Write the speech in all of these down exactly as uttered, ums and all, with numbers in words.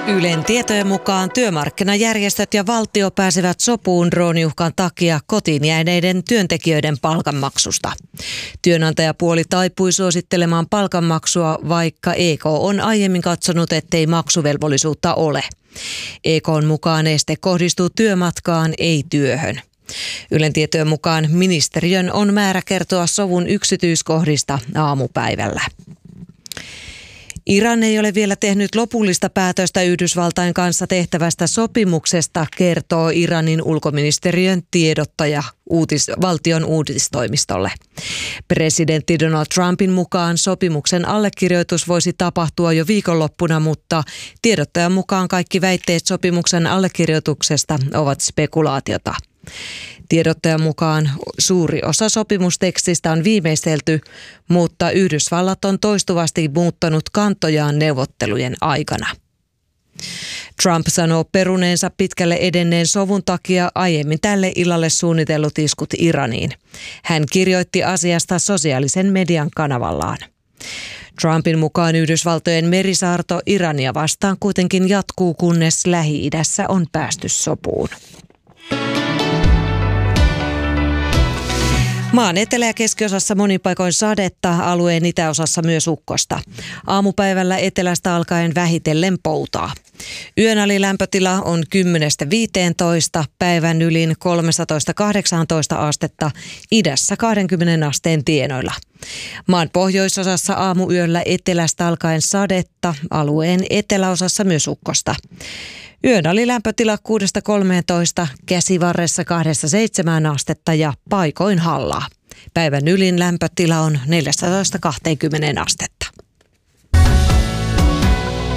Ylen tietojen mukaan työmarkkinajärjestöt ja valtio pääsevät sopuun drooniuhkan takia kotiin jääneiden työntekijöiden palkanmaksusta. Työnantajapuoli taipui suosittelemaan palkanmaksua, vaikka E K on aiemmin katsonut, ettei maksuvelvollisuutta ole. E K:n mukaan este kohdistuu työmatkaan, ei työhön. Ylen tietojen mukaan ministeriön on määrä kertoa sovun yksityiskohdista aamupäivällä. Iran ei ole vielä tehnyt lopullista päätöstä Yhdysvaltain kanssa tehtävästä sopimuksesta, kertoo Iranin ulkoministeriön tiedottaja uutis, valtion uutistoimistolle. Presidentti Donald Trumpin mukaan sopimuksen allekirjoitus voisi tapahtua jo viikonloppuna, mutta tiedottajan mukaan kaikki väitteet sopimuksen allekirjoituksesta ovat spekulaatiota. Tiedottajan mukaan suuri osa sopimustekstistä on viimeistelty, mutta Yhdysvallat on toistuvasti muuttanut kantojaan neuvottelujen aikana. Trump sanoo peruneensa pitkälle edenneen sovun takia aiemmin tälle illalle suunnitellut iskut Iraniin. Hän kirjoitti asiasta sosiaalisen median kanavallaan. Trumpin mukaan Yhdysvaltojen merisaarto Irania vastaan kuitenkin jatkuu, kunnes Lähi-idässä on päästy sopuun. Maan etelä- ja keskiosassa monin paikoin sadetta, alueen itäosassa myös ukkosta. Aamupäivällä etelästä alkaen vähitellen poutaa. Yön alilämpötila on kymmenestä viiteentoista, päivän ylin kolmetoista kahdeksantoista astetta, idässä kaksikymmentä asteen tienoilla. Maan pohjoisosassa aamuyöllä etelästä alkaen sadetta, alueen eteläosassa myös ukkosta. Yön alilämpötila kuudesta kolmeentoista, käsivarressa kahdesta seitsemään astetta ja paikoin hallaa. Päivän ylin lämpötila on neljätoista kaksikymmentä astetta.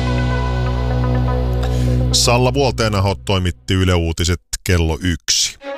Salla Vuolteenaho toimitti Yle Uutiset kello yksi.